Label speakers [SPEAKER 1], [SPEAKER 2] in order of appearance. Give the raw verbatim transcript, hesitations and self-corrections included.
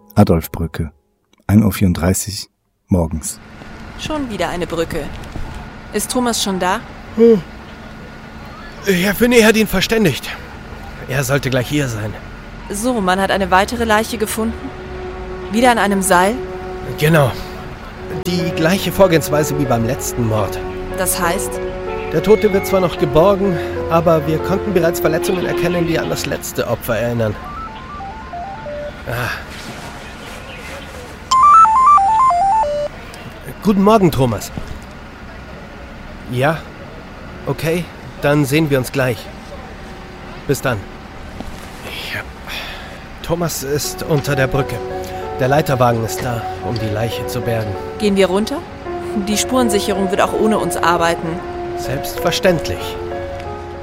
[SPEAKER 1] Adolfbrücke, ein Uhr vierunddreißig morgens.
[SPEAKER 2] Schon wieder eine Brücke. Ist Thomas schon da?
[SPEAKER 3] Hm. Herr Finney hat ihn verständigt. Er sollte gleich hier sein.
[SPEAKER 2] So, man hat eine weitere Leiche gefunden? Wieder an einem Seil?
[SPEAKER 3] Genau. Die gleiche Vorgehensweise wie beim letzten Mord.
[SPEAKER 2] Das heißt?
[SPEAKER 3] Der Tote wird zwar noch geborgen, aber wir konnten bereits Verletzungen erkennen, die an das letzte Opfer erinnern. Ah. Guten Morgen, Thomas. Ja? Okay, dann sehen wir uns gleich. Bis dann. Ja. Thomas ist unter der Brücke. Der Leiterwagen ist da, um die Leiche zu bergen.
[SPEAKER 2] Gehen wir runter? Die Spurensicherung wird auch ohne uns arbeiten.
[SPEAKER 3] Selbstverständlich.